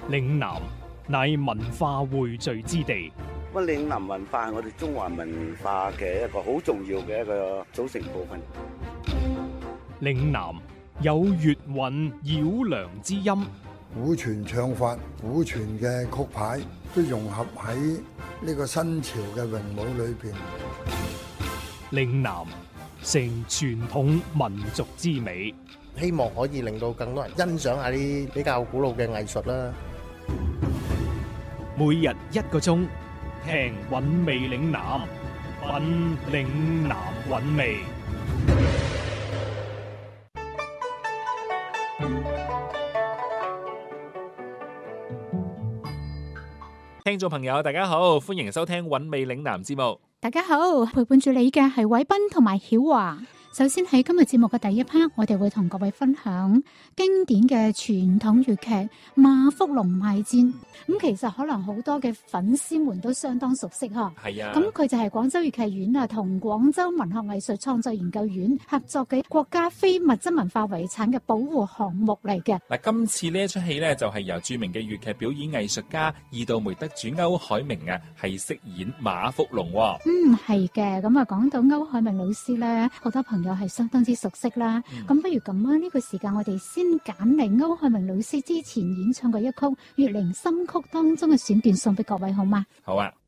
嶺南乃文化匯聚之地。 咁嶺南文化係我哋中華文化嘅一個好重要嘅一個組成部分。 嶺南有粵韻繞梁之音， 古傳唱法、古傳嘅曲牌都融合喺呢個新潮嘅詠舞裏邊。 嶺南成傳統民族之美， 希望可以令到更多人欣賞下啲比較古老嘅藝術啦。 每日1個鐘，聽韻味嶺南，品嶺南韻味。 聽眾朋友大家好，歡迎收聽韻味嶺南節目。 大家好，陪伴住你嘅係偉斌同埋曉華。首先喺今日節目嘅第一 part， 我哋會同各位分享經典嘅傳統粵劇《馬福龍賣戰》。咁其實可能好多嘅粉絲們都相當熟悉呵。 係啊。 咁佢就係廣州粵劇院啊同廣州文學藝術創作研究院合作嘅國家非物質文化遺產嘅保護項目嚟嘅。 嗱，今次呢一出戲咧就係由著名嘅粵劇表演藝術家二道梅得主歐海明啊，係飾演馬福龍。 係嘅。咁啊，講到歐海明老師咧，好多朋友係相當之熟悉啦。咁不如咁啊，呢個時間我哋先揀嚟歐海明老師之前演唱過一曲《月靈心曲》當中嘅選段送俾各位好嗎？ 好啊。